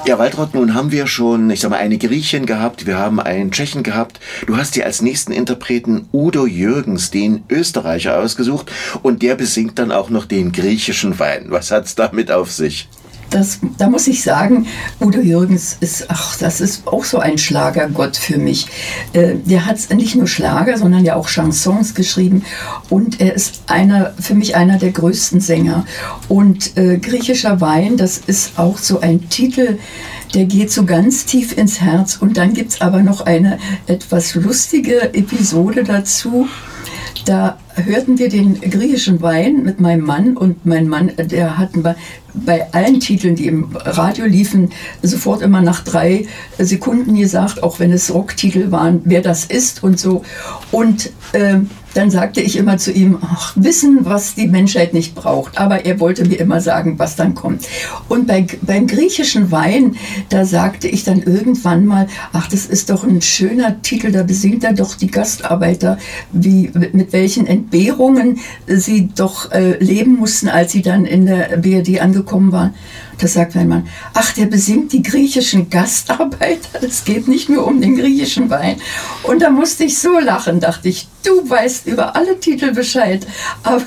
Ja, Waltraud, nun haben wir schon, ich sag mal, eine Griechin gehabt, wir haben einen Tschechen gehabt. Du hast dir als nächsten Interpreten Udo Jürgens, den Österreicher, ausgesucht und der besingt dann auch noch den griechischen Wein. Was hat's damit auf sich? Da muss ich sagen, Udo Jürgens das ist auch so ein Schlagergott für mich. Der hat nicht nur Schlager, sondern ja auch Chansons geschrieben und er ist für mich einer der größten Sänger. Und griechischer Wein, das ist auch so ein Titel, der geht so ganz tief ins Herz. Und dann gibt es aber noch eine etwas lustige Episode dazu. Da hörten wir den griechischen Wein mit meinem Mann und mein Mann, der hatten bei allen Titeln, die im Radio liefen, sofort immer nach 3 Sekunden gesagt, auch wenn es Rocktitel waren, wer das ist und so. Und dann sagte ich immer zu ihm, wissen, was die Menschheit nicht braucht. Aber er wollte mir immer sagen, was dann kommt. Und beim griechischen Wein, da sagte ich dann irgendwann mal, das ist doch ein schöner Titel, da besingt er doch die Gastarbeiter, mit welchen Entbehrungen sie doch leben mussten, als sie dann in der BRD angekommen waren. Da sagt mein Mann, der besingt die griechischen Gastarbeiter, das geht nicht nur um den griechischen Wein. Und da musste ich so lachen, dachte ich, du weißt über alle Titel Bescheid, aber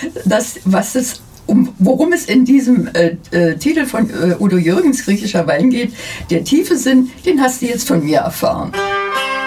worum es in diesem Titel von Udo Jürgens griechischer Wein geht, der tiefe Sinn, den hast du jetzt von mir erfahren.